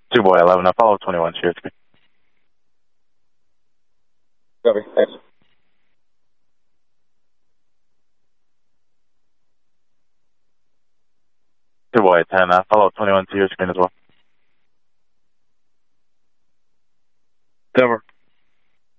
2 boy 11, I follow 21 to your screen. Copy, thanks. 2 boy 10, I follow 21 to your screen as well. Cover.